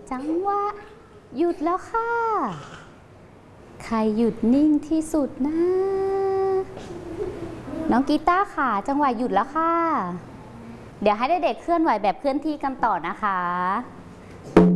จังหวะหยุดแล้วค่ะใครหยุดนิ่งที่สุดนะน้องกีตาร์ค่ะจังหวะหยุดแล้วค่ะเดี๋ยวให้เด็กๆเคลื่อนไหวแบบเคลื่อนที่กันต่อนะคะ